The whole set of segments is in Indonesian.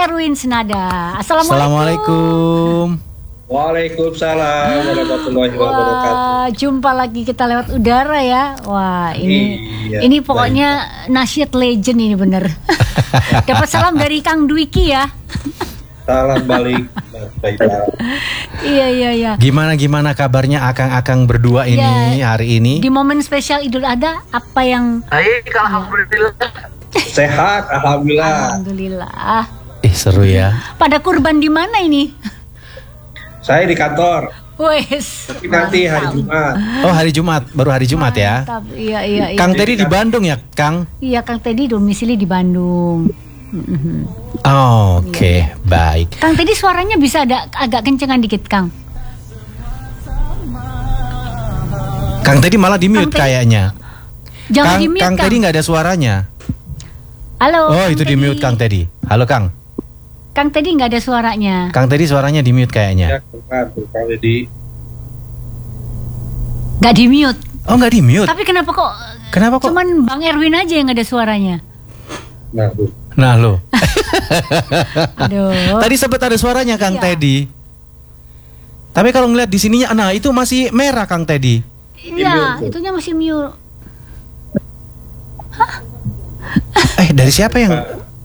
Erwin Senada. Assalamualaikum. Waalaikumsalam warahmatullahi wabarakatuh. Wah, jumpa lagi kita lewat udara ya. Wah, ini pokoknya nasyid legend ini bener. Dapat salam dari Kang Dwiki ya. Salam balik. Iya. Gimana kabarnya akang-akang berdua ini hari ini? Di momen spesial Idul Adha apa yang? Baik, alhamdulillah. Sehat, alhamdulillah. Alhamdulillah. Seru ya. Pada kurban di mana ini? Saya di kantor. Wes. Tapi nanti hari Jumat. Oh, hari Jumat, baru hari Jumat ya. Iya. Kang Teddy di Bandung ya, Kang? Iya, Kang Teddy domisili di Bandung. Oke, baik. Kang Teddy suaranya bisa agak kencengan dikit, Kang. Kang Teddy malah di mute kayaknya. Jangan di mute, Kang Teddy nggak ada suaranya. Halo. Oh, itu di mute Kang Teddy. Halo, Kang. Kang Teddy nggak ada suaranya. Kang Teddy suaranya di mute kayaknya. Ya, Kang Teddy. Nggak di mute. Oh, nggak di mute. Tapi kenapa kok? Cuman Bang Erwin aja yang ada suaranya. Nah, lo. Aduh. Tadi sempat ada suaranya Kang Teddy. Tapi kalau ngeliat di sininya, nah itu masih merah Kang Teddy. Iya, itunya masih mute. Dari siapa yang?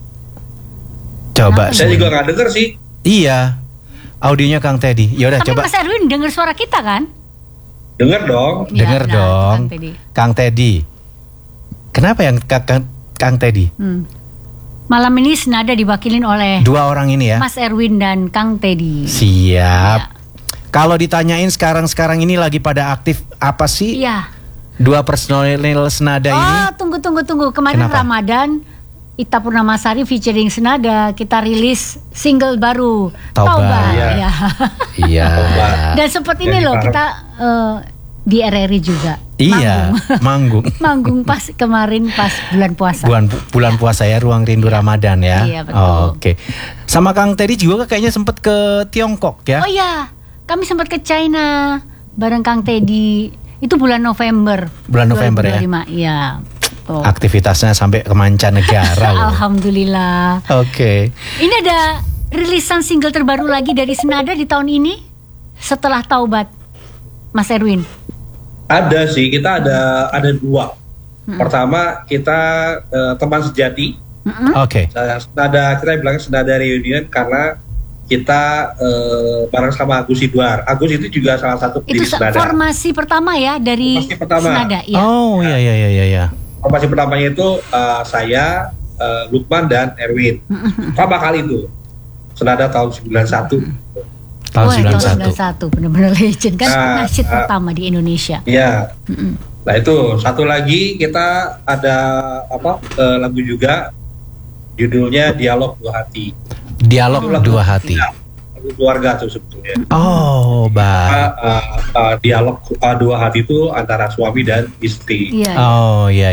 Coba. Saya juga nggak denger sih. Iya. Audionya Kang Teddy. Yaudah, Tapi coba. Mas Erwin dengar suara kita kan? Denger dong. Dengar dong. Kang Teddy. Kenapa yang Kang Teddy? Malam ini senada diwakilin oleh dua orang ini ya. Mas Erwin dan Kang Teddy. Siap. Ya. Kalau ditanyain sekarang ini lagi pada aktif apa sih? Iya. Dua personil Senada ini. Oh, tunggu. Kemarin Kenapa? Ramadan Ita Purnamasari featuring Senada, kita rilis single baru Taubat. Iya. Dan seperti ini loh, kita di RRI juga. Iya, manggung. Manggung pas kemarin pas bulan puasa. Bulan puasa ya, Ruang Rindu Ramadan ya. Iya, betul. Oke. Sama Kang Teddy juga kayaknya sempat ke Tiongkok ya. Oh iya, kami sempat ke China bareng Kang Teddy. Itu bulan November. Bulan November 2025. Iya. Tuh. Aktivitasnya sampai ke mancanegara loh. Alhamdulillah. Oke. Ini ada rilisan single terbaru lagi dari Senada di tahun ini setelah Taubat, Mas Erwin. Ada sih, kita ada dua. Pertama kita teman sejati. Oke. Senada, kita bilangnya Senada Reunion karena kita bareng sama Agus Idwar. Agus itu juga salah satu pendiri Senada. Itu formasi pertama ya dari Senada. Ya. Oh iya. Formasi pertamanya itu saya, Lukman dan Erwin. Pertama kali itu Senada tahun 91. Tahun 91 benar-benar legend kan, nasyid pertama di Indonesia. Iya. Nah itu satu lagi kita ada lagu juga judulnya Dialog Dua Hati. Dialog Dua Hati. Lagu keluarga tuh sebetulnya. Oh, baik. Dialog Dua Hati itu antara suami dan istri. Iya. Oh, iya.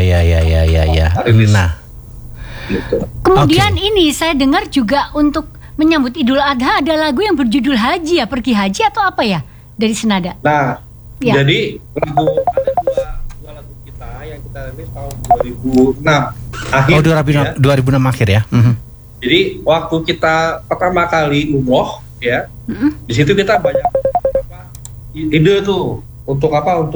Nah. Gitu. Kemudian ini saya dengar juga untuk menyambut Idul Adha ada lagu yang berjudul Haji ya, pergi haji atau apa ya dari Senada. Nah, ya. Jadi ada dua lagu kita yang kita rilis tahun 2006 akhir. Oh, 2006 akhir ya. Jadi waktu kita pertama kali umroh ya, di situ kita banyak ide tuh untuk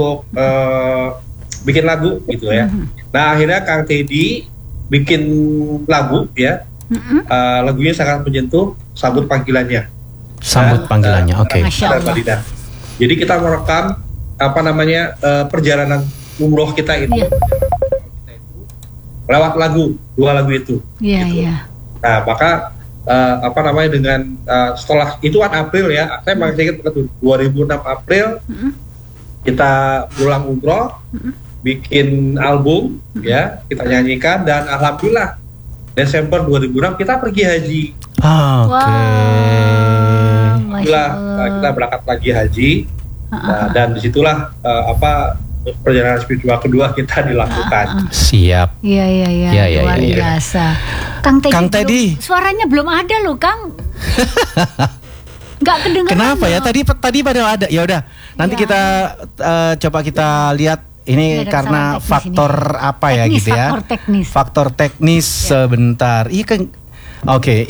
bikin lagu gitu ya. Nah akhirnya Kang Teddy bikin lagu ya. Lagunya sangat menyentuh, Sambut Panggilannya. Sambut Panggilannya, oke. Jadi kita merekam perjalanan umroh kita itu lewat dua lagu itu. Iya. Nah maka dengan setelah itu kan April ya, saya masih ingat 2006 April kita pulang umroh, bikin album ya, kita nyanyikan dan alhamdulillah Desember 2006 kita pergi haji. Oke. Kita berangkat lagi haji. Dan disitulah perjalanan spiritual kedua kita dilakukan. Siap. Iya. Luar biasa. Kang Teddy. Suaranya belum ada loh, Kang. Nggak kedengeran. Kenapa ya? Tadi pada ada. Ya udah. Nanti kita coba kita lihat. Ini karena faktor apa ya gitu ya? Faktor teknis sebentar. Iya kan. Oke.